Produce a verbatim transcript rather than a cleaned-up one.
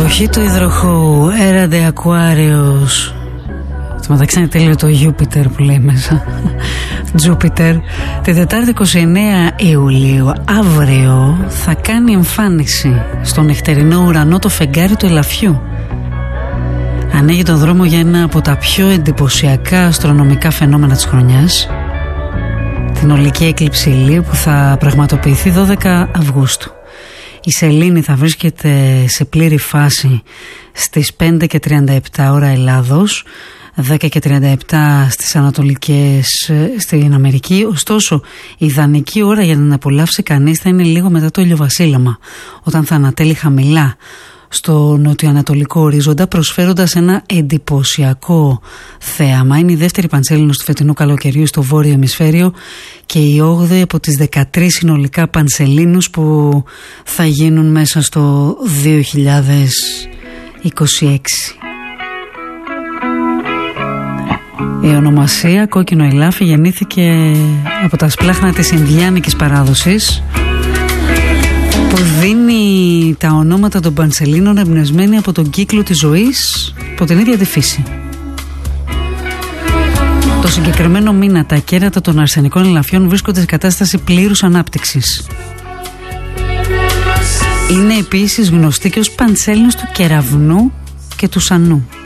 Εποχή του υδροχώου, Era de Aquarius. Στο μεταξύ είναι τέλειο το Jupiter που λέει μέσα. Jupiter. Την Τετάρτη είκοσι εννέα Ιουλίου, αύριο, θα κάνει εμφάνιση στον νυχτερινό ουρανό το φεγγάρι του Ελαφιού. Ανοίγει τον δρόμο για ένα από τα πιο εντυπωσιακά αστρονομικά φαινόμενα της χρονιάς, την ολική έκλειψη ηλίου που θα πραγματοποιηθεί δώδεκα Αυγούστου. Η σελήνη θα βρίσκεται σε πλήρη φάση στις πέντε και τριάντα επτά ώρα Ελλάδος, δέκα και τριάντα επτά στις ανατολικές στην Αμερική. Ωστόσο, η ιδανική ώρα για να απολαύσει κανείς θα είναι λίγο μετά το ηλιοβασίλεμα, όταν θα ανατέλει χαμηλά στο νοτιοανατολικό ορίζοντα, προσφέροντας ένα εντυπωσιακό θέαμα. Είναι η δεύτερη πανσέλινος του φετινού καλοκαιριού στο βόρειο ημισφαίριο και η όγδοη από τις δεκατρείς συνολικά πανσελίνους που θα γίνουν μέσα στο δύο χιλιάδες είκοσι έξι. Η ονομασία Κόκκινο Ελάφι γεννήθηκε από τα σπλάχνα της Ινδιάνικης παράδοσης, που δίνει τα ονόματα των πανσελίνων εμπνευσμένη από τον κύκλο της ζωής, από την ίδια τη φύση. Το συγκεκριμένο μήνα τα κέρατα των αρσενικών ελαφιών βρίσκονται σε κατάσταση πλήρους ανάπτυξης. Είναι επίσης γνωστή και ως πανσέλινος του κεραυνού και του σανού.